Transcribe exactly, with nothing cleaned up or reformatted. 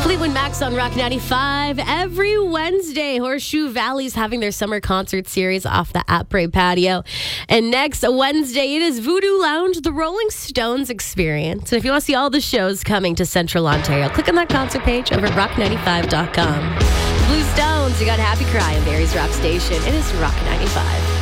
Fleetwood Mac's on Rock ninety-five. Every Wednesday, Horseshoe Valley's having their summer concert series off the Apres patio. And next Wednesday, it is Voodoo Lounge, the Rolling Stones Experience. And if you want to see all the shows coming to Central Ontario, click on that concert page over at rock ninety-five dot com. Blue Stones, you got Happy Cry on Barry's Rock Station. It is Rock ninety-five.